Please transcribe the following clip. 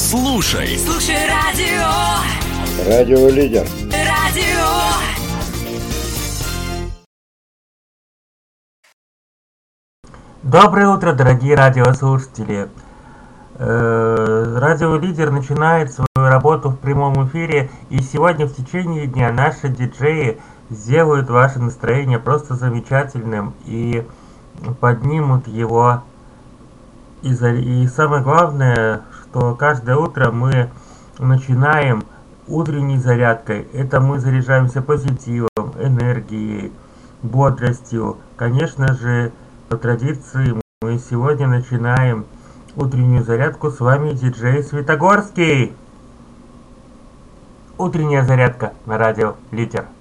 Слушай радио. Радио Лидер. Радио. Доброе утро, дорогие радиослушатели. Радио Лидер начинает свою работу в прямом эфире, и сегодня в течение дня наши диджеи сделают ваше настроение просто замечательным и поднимут его. И самое главное, что каждое утро мы начинаем утренней зарядкой. Это мы заряжаемся позитивом, энергией, бодростью. Конечно же, по традиции мы сегодня начинаем утреннюю зарядку. С вами диджей Светогорский. Утренняя зарядка на радио Лидер.